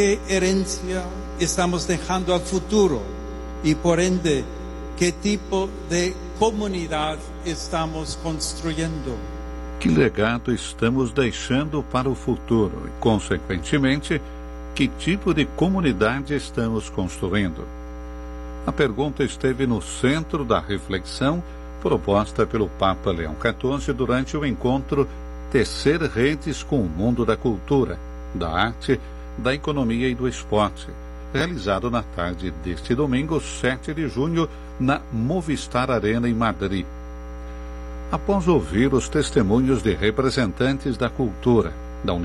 ¿Qué herencia estamos dejando al futuro? Y por ende, ¿qué tipo de comunidad estamos construyendo? Que legado estamos deixando para o futuro e, consequentemente, que tipo de comunidade estamos construindo? A pergunta esteve no centro da reflexão proposta pelo Papa Leão XIV durante o encontro Tecer Redes com o Mundo da Cultura, da Arte, da Economia e do Esporte, realizado na tarde deste domingo, 7 de junho, na Movistar Arena, em Madrid. Após ouvir os testemunhos de representantes da cultura,